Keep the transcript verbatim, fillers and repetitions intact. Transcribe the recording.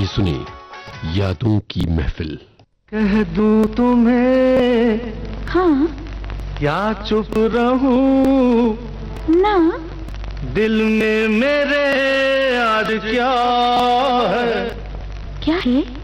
आइए सुनिए यादों की महफिल। कह दूं तुम्हें हाँ क्या चुप रहूं ना, दिल में मेरे आज क्या है? क्या है?